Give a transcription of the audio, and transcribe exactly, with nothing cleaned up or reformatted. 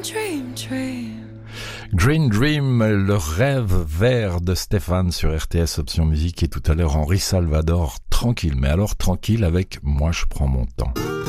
dream, dream. Green Dream, le rêve vert de Stéphane sur R T S Option Musique, et tout à l'heure Henri Salvador, tranquille, mais alors tranquille avec Moi je prends mon temps.